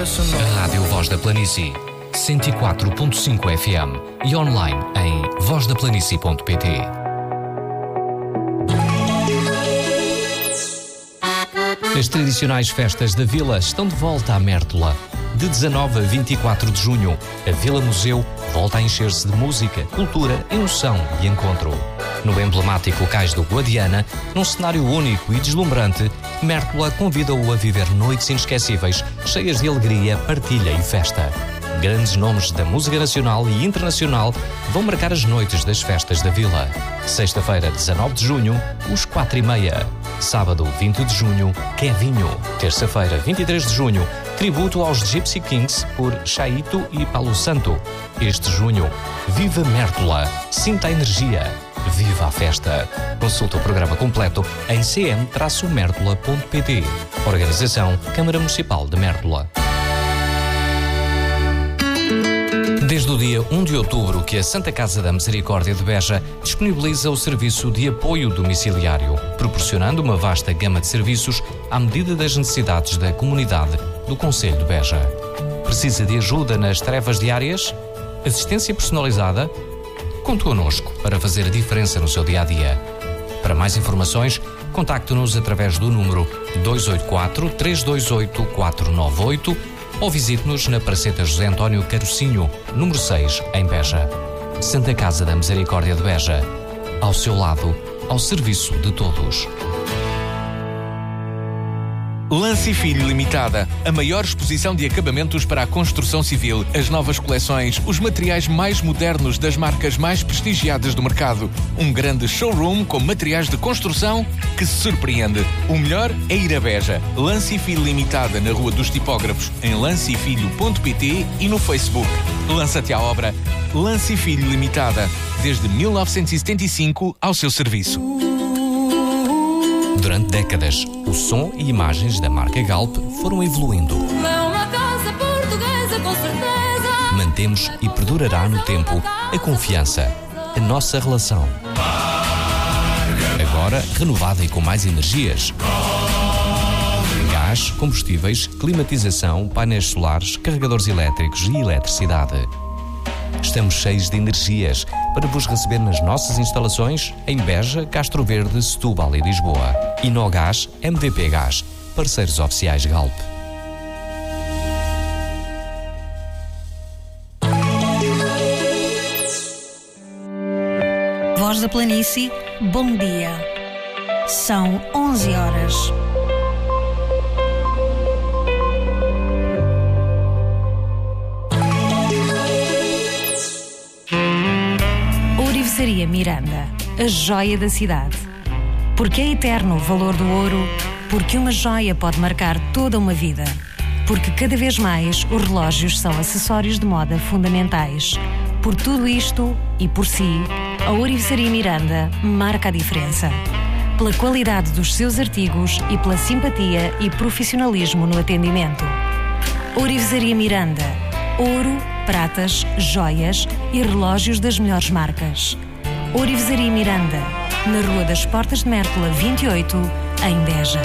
personal. A Rádio Voz da Planície, 104.5 FM e online em vozdaplanície.pt. As tradicionais festas da Vila estão de volta à Mértola. De 19 a 24 de junho, a Vila Museu volta a encher-se de música, cultura, emoção e encontro. No emblemático Cais do Guadiana, num cenário único e deslumbrante, Mértola convida-o a viver noites inesquecíveis, cheias de alegria, partilha e festa. Grandes nomes da música nacional e internacional vão marcar as noites das festas da Vila. Sexta-feira, 19 de junho, os 4:30. Sábado, 20 de junho, Kevinho. Terça-feira, 23 de junho, tributo aos Gypsy Kings por Chaito e Palo Santo. Este junho, viva Mértola, sinta a energia, viva a festa. Consulta o programa completo em cm-mertola.pt. Organização Câmara Municipal de Mértola. Desde o dia 1 de outubro que a Santa Casa da Misericórdia de Beja disponibiliza o serviço de apoio domiciliário, proporcionando uma vasta gama de serviços à medida das necessidades da comunidade do Concelho de Beja. Precisa de ajuda nas tarefas diárias? Assistência personalizada? Conte connosco para fazer a diferença no seu dia-a-dia. Para mais informações, contacte-nos através do número 284-328-498 ou visite-nos na Praceta José António Carocinho, número 6, em Beja. Santa Casa da Misericórdia de Beja. Ao seu lado, ao serviço de todos. Lance Filho Limitada, a maior exposição de acabamentos para a construção civil, as novas coleções, os materiais mais modernos das marcas mais prestigiadas do mercado. Um grande showroom com materiais de construção que se surpreende. O melhor é ir a Beja. Lance Filho Limitada, na Rua dos Tipógrafos, em lancefilho.pt e no Facebook. Lança-te à obra. Lance Filho Limitada, desde 1975 ao seu serviço. Durante décadas, o som e imagens da marca Galp foram evoluindo. É uma casa portuguesa, com certeza. Mantemos e perdurará no tempo a confiança, a nossa relação. Agora renovada e com mais energias. Gás, combustíveis, climatização, painéis solares, carregadores elétricos e eletricidade. Estamos cheios de energias para vos receber nas nossas instalações em Beja, Castro Verde, Setúbal e Lisboa. Inogás, MVP Gás, parceiros oficiais Galp. Voz da Planície, bom dia. São 11 horas. Ourivesaria Miranda, a joia da cidade. Porque é eterno o valor do ouro, porque uma joia pode marcar toda uma vida. Porque cada vez mais os relógios são acessórios de moda fundamentais. Por tudo isto e por si, a Ourivesaria Miranda marca a diferença. Pela qualidade dos seus artigos e pela simpatia e profissionalismo no atendimento. Ourivesaria Miranda, ouro, pratas, joias e relógios das melhores marcas. Ourivesaria Miranda, na Rua das Portas de Mértola 28, em Beja.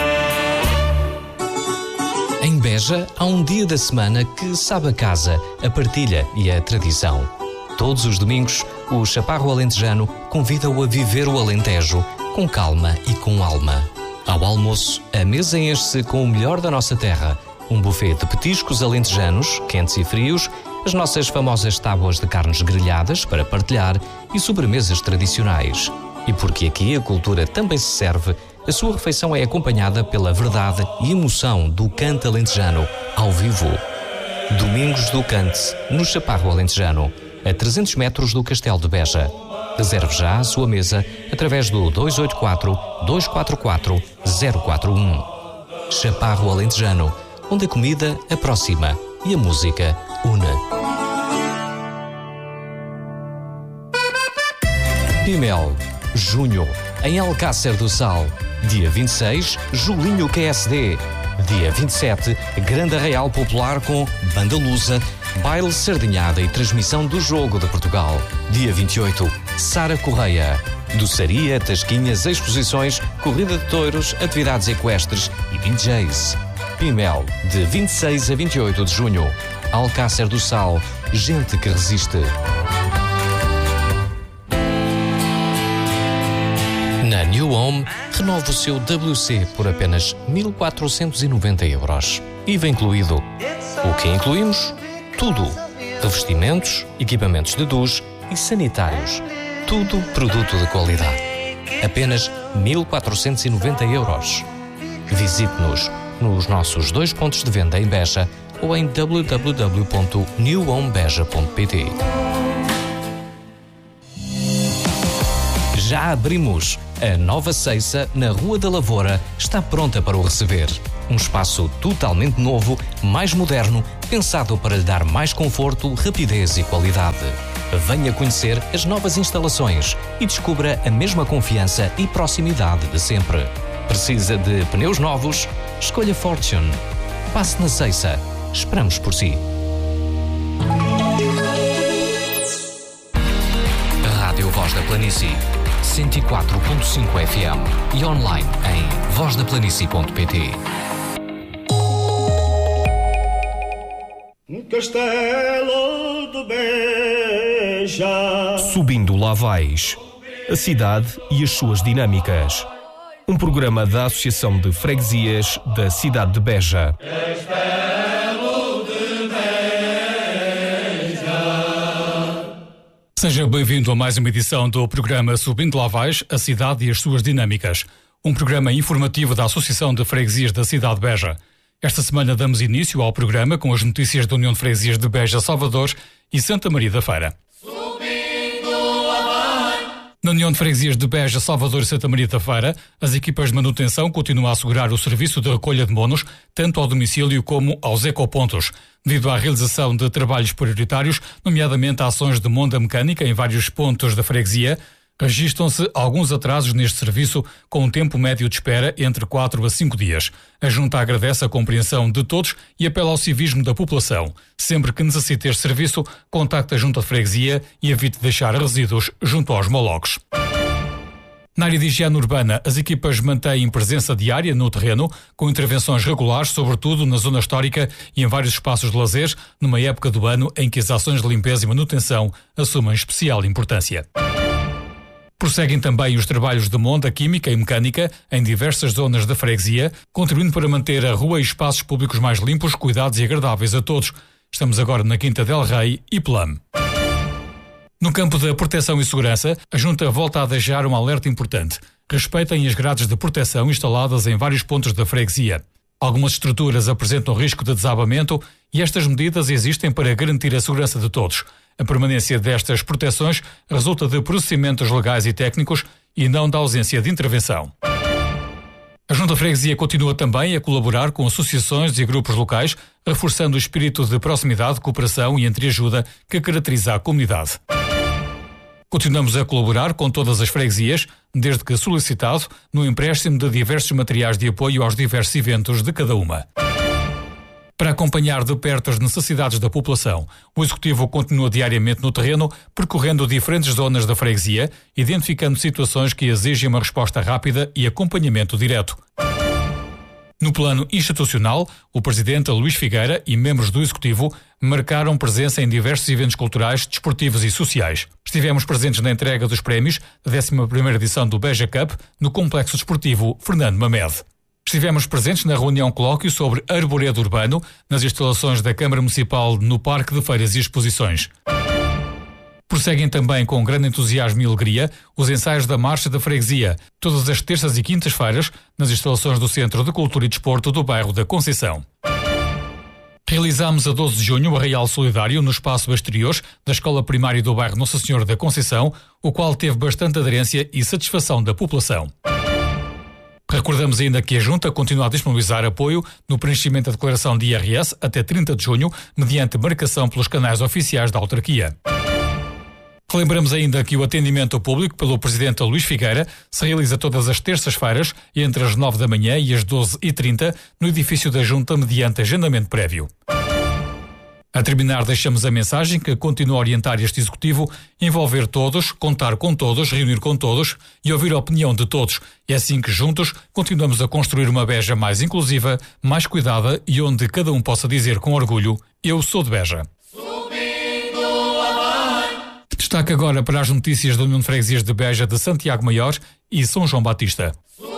Em Beja, há um dia da semana que sabe a casa, a partilha e a tradição. Todos os domingos, o Chaparro Alentejano convida-o a viver o Alentejo com calma e com alma. Ao almoço, a mesa enche-se com o melhor da nossa terra. Um buffet de petiscos alentejanos, quentes e frios, as nossas famosas tábuas de carnes grelhadas para partilhar e sobremesas tradicionais. E porque aqui a cultura também se serve, a sua refeição é acompanhada pela verdade e emoção do canto alentejano, ao vivo. Domingos do Cante, no Chaparro Alentejano, a 300 metros do Castelo de Beja. Reserve já a sua mesa através do 284-244-041. Chaparro Alentejano, onde a comida aproxima e a música une. Pimel, junho, em Alcácer do Sal. Dia 26, Julinho QSD. Dia 27, Grande Arraial Popular com Banda Lusa, baile sardinhada e transmissão do Jogo de Portugal. Dia 28, Sara Correia. Doçaria, tasquinhas, exposições, corrida de touros, atividades equestres e DJs. Espimel, de 26 a 28 de junho. Alcácer do Sal, gente que resiste. Na New Home, renove o seu WC por apenas 1.490 euros. IVA incluído. O que incluímos? Tudo. Revestimentos, equipamentos de duche e sanitários. Tudo produto de qualidade. Apenas 1.490 euros. Visite-nos nos nossos 2 pontos de venda em Beja ou em www.newhomebeja.pt. Já abrimos! A nova Ceiça, na Rua da Lavoura, está pronta para o receber. Um espaço totalmente novo, mais moderno, pensado para lhe dar mais conforto, rapidez e qualidade. Venha conhecer as novas instalações e descubra a mesma confiança e proximidade de sempre. Precisa de pneus novos? Escolha Fortune. Passe na Ceiça. Esperamos por si. Rádio Voz da Planície. 104.5 FM e online em vozdaplanície.pt. Castelo de Beja. Subindo lá vais. A cidade e as suas dinâmicas. Um programa da Associação de Freguesias da cidade de Beja. Castelo de Beja. Seja bem-vindo a mais uma edição do programa Subindo lá vais, a cidade e as suas dinâmicas. Um programa informativo da Associação de Freguesias da cidade de Beja. Esta semana damos início ao programa com as notícias da União de Freguesias de Beja, Salvador e Santa Maria da Feira. Na União de Freguesias de Beja, Salvador e Santa Maria da Feira, as equipas de manutenção continuam a assegurar o serviço de recolha de monos, tanto ao domicílio como aos ecopontos, devido à realização de trabalhos prioritários, nomeadamente ações de monda mecânica em vários pontos da freguesia. Registram-se alguns atrasos neste serviço, com um tempo médio de espera entre 4 a 5 dias. A Junta agradece a compreensão de todos e apela ao civismo da população. Sempre que necessite este serviço, contacte a Junta de Freguesia e evite deixar resíduos junto aos molocos. Na área de higiene urbana, as equipas mantêm presença diária no terreno, com intervenções regulares, sobretudo na zona histórica e em vários espaços de lazer, numa época do ano em que as ações de limpeza e manutenção assumem especial importância. Prosseguem também os trabalhos de monda química e mecânica em diversas zonas da freguesia, contribuindo para manter a rua e espaços públicos mais limpos, cuidados e agradáveis a todos. Estamos agora na Quinta del Rei e Pelame. No campo da proteção e segurança, a Junta volta a deixar um alerta importante. Respeitem as grades de proteção instaladas em vários pontos da freguesia. Algumas estruturas apresentam risco de desabamento e estas medidas existem para garantir a segurança de todos. A permanência destas proteções resulta de procedimentos legais e técnicos e não da ausência de intervenção. A Junta de Freguesia continua também a colaborar com associações e grupos locais, reforçando o espírito de proximidade, cooperação e entreajuda que caracteriza a comunidade. Continuamos a colaborar com todas as freguesias, desde que solicitado, no empréstimo de diversos materiais de apoio aos diversos eventos de cada uma. Para acompanhar de perto as necessidades da população, o Executivo continua diariamente no terreno, percorrendo diferentes zonas da freguesia, identificando situações que exigem uma resposta rápida e acompanhamento direto. No plano institucional, o Presidente Luís Figueira e membros do Executivo marcaram presença em diversos eventos culturais, desportivos e sociais. Estivemos presentes na entrega dos prémios da 11ª edição do Beja Cup no Complexo Desportivo Fernando Mamed. Estivemos presentes na reunião colóquio sobre arboredo urbano nas instalações da Câmara Municipal no Parque de Feiras e Exposições. Prosseguem também com grande entusiasmo e alegria os ensaios da Marcha da Freguesia, todas as terças e quintas-feiras, nas instalações do Centro de Cultura e Desporto do bairro da Conceição. Realizámos a 12 de junho o Arraial Solidário no espaço exterior da Escola Primária do bairro Nossa Senhora da Conceição, o qual teve bastante aderência e satisfação da população. Recordamos ainda que a Junta continua a disponibilizar apoio no preenchimento da declaração de IRS até 30 de junho, mediante marcação pelos canais oficiais da autarquia. Relembramos ainda que o atendimento ao público pelo Presidente Luís Figueira se realiza todas as terças-feiras, entre as 9 da manhã e as 12h30, no edifício da Junta, mediante agendamento prévio. A terminar, deixamos a mensagem que continua a orientar este Executivo: envolver todos, contar com todos, reunir com todos e ouvir a opinião de todos. É assim que juntos continuamos a construir uma Beja mais inclusiva, mais cuidada e onde cada um possa dizer com orgulho: eu sou de Beja. Destaque agora para as notícias da União de Freguesias de Beja, de Santiago Maior e São João Batista.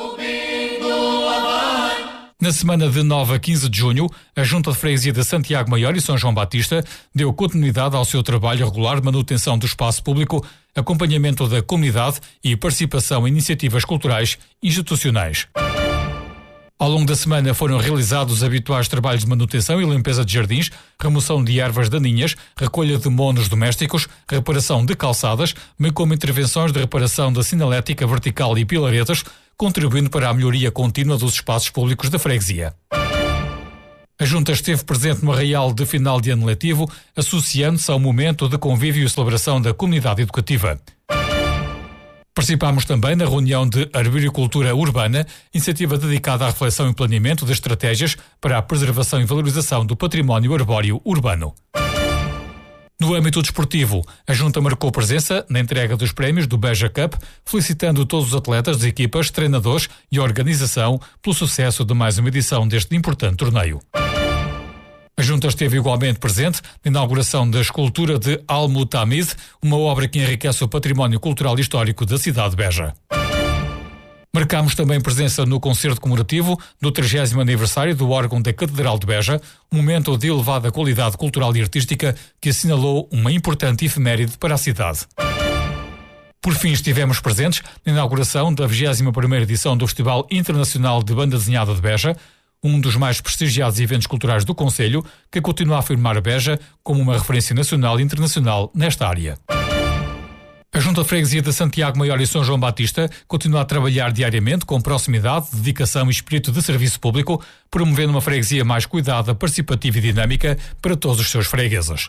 Na semana de 9 a 15 de junho, a Junta de Freguesia de Santiago Maior e São João Batista deu continuidade ao seu trabalho regular de manutenção do espaço público, acompanhamento da comunidade e participação em iniciativas culturais institucionais. Ao longo da semana foram realizados os habituais trabalhos de manutenção e limpeza de jardins, remoção de ervas daninhas, recolha de monos domésticos, reparação de calçadas, bem como intervenções de reparação da sinalética vertical e pilaretas, contribuindo para a melhoria contínua dos espaços públicos da freguesia. A Junta esteve presente no arraial de final de ano letivo, associando-se ao momento de convívio e celebração da comunidade educativa. Participámos também na reunião de Arboricultura Urbana, iniciativa dedicada à reflexão e planeamento de estratégias para a preservação e valorização do património arbóreo urbano. No âmbito desportivo, a Junta marcou presença na entrega dos prémios do Beja Cup, felicitando todos os atletas das equipas, treinadores e organização pelo sucesso de mais uma edição deste importante torneio. A Junta esteve igualmente presente na inauguração da escultura de Al-Mutamid, uma obra que enriquece o património cultural e histórico da cidade de Beja. Marcámos também presença no concerto comemorativo do 30º aniversário do órgão da Catedral de Beja, um momento de elevada qualidade cultural e artística que assinalou uma importante efeméride para a cidade. Por fim, estivemos presentes na inauguração da 21ª edição do Festival Internacional de Banda Desenhada de Beja, um dos mais prestigiados eventos culturais do concelho, que continua a afirmar a Beja como uma referência nacional e internacional nesta área. A Junta de Freguesia de Santiago Maior e São João Batista continua a trabalhar diariamente com proximidade, dedicação e espírito de serviço público, promovendo uma freguesia mais cuidada, participativa e dinâmica para todos os seus fregueses.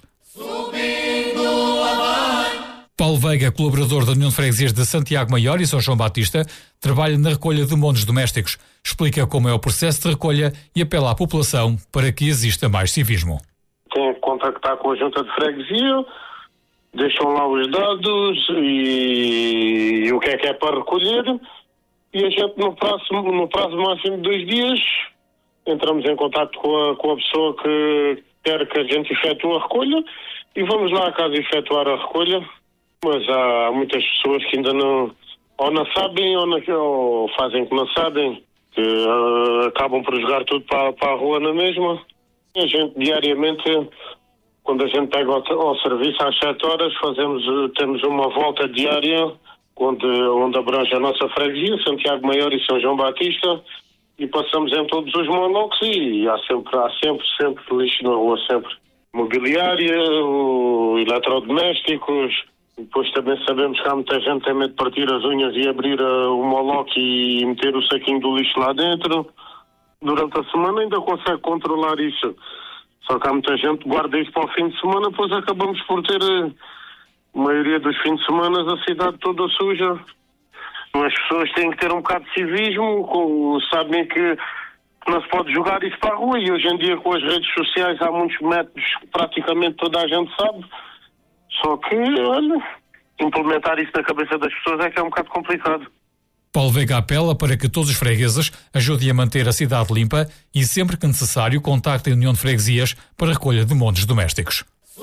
Paulo Veiga, colaborador da União de Freguesias de Santiago Maior e São João Batista, trabalha na recolha de monos domésticos, explica como é o processo de recolha e apela à população para que exista mais civismo. Tem que contactar com a Junta de Freguesia, deixam lá os dados e o que é para recolher, e a gente no prazo máximo de 2 dias entramos em contato com a pessoa que quer que a gente efetue a recolha e vamos lá à casa efetuar a recolha. Mas há muitas pessoas que ainda não sabem ou fazem que não sabem, que acabam por jogar tudo para a rua na mesma. E a gente diariamente, quando a gente pega ao serviço às 7 horas, temos uma volta diária onde abrange a nossa freguesia, Santiago Maior e São João Batista, e passamos em todos os monólogos e há sempre lixo na rua, sempre. Mobiliária, eletrodomésticos. Depois também sabemos que há muita gente que tem medo de partir as unhas e abrir o moloque e meter o saquinho do lixo lá dentro. Durante a semana ainda consegue controlar isso. Só que há muita gente que guarda isso para o fim de semana, pois acabamos por ter, a maioria dos fins de semana, a cidade toda suja. As pessoas têm que ter um bocado de civismo, sabem que não se pode jogar isso para a rua, e hoje em dia com as redes sociais há muitos métodos que praticamente toda a gente sabe. Só que, olha, implementar isso na cabeça das pessoas é que é um bocado complicado. Paulo Veiga apela para que todos os fregueses ajudem a manter a cidade limpa e, sempre que necessário, contactem a União de Freguesias para a recolha de monos domésticos.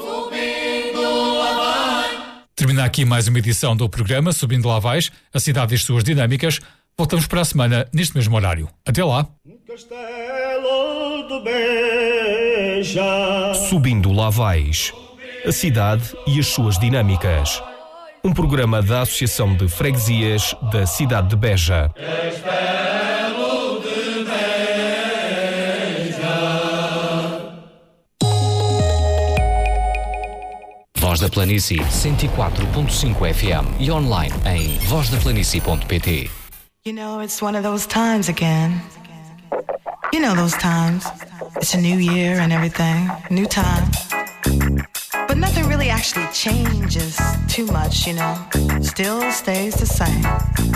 Termina aqui mais uma edição do programa Subindo lá Vais, a cidade e as suas dinâmicas. Voltamos para a semana, neste mesmo horário. Até lá. Castelo de Beja. Subindo lá Vais, a cidade e as suas dinâmicas. Um programa da Associação de Freguesias da cidade de Beja. Castelo de Beja. Voz da Planície 104.5 FM e online em vozdaplanície.pt. You know, it's one of those times again. You know those times. It's a new year and everything. New time. But nothing really actually changes too much, you know. Still stays the same.